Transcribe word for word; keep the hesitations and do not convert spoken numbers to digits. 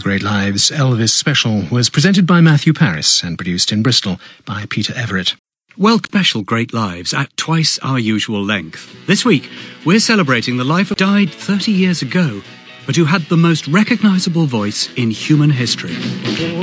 Great Lives Elvis special was presented by Matthew Paris and produced in Bristol by Peter Everett. Well, special Great Lives at twice our usual length. This week, we're celebrating the life of died thirty years ago, but who had the most recognisable voice in human history.